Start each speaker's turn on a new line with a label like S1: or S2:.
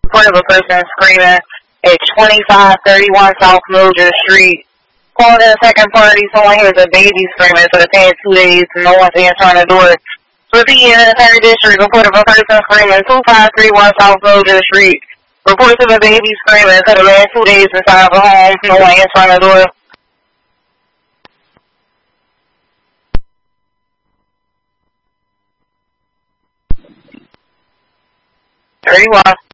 S1: report of a person screaming at 2531 South Mildred Street. Called in a second party, someone hears a baby screaming for the past 2 days and no one's answering the door. Repeat in the entire district, report of a person screaming 2531 South Mildred Street. Reports of a baby screaming for the last 2 days inside of a home, no one answering the door. 31.